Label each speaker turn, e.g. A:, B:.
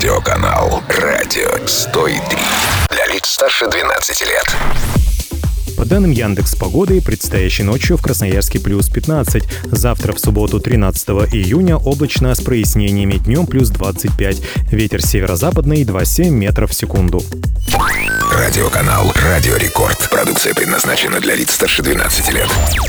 A: Радиоканал «Радио 103». Для лиц старше 12 лет.
B: По данным Яндекс.Погоды, предстоящей ночью в Красноярске плюс 15. Завтра, в субботу, 13 июня, облачно с прояснениями, днем плюс 25. Ветер северо-западный 2,7 метров в секунду.
A: Радиоканал «Радио Рекорд». Продукция предназначена для лиц старше 12 лет.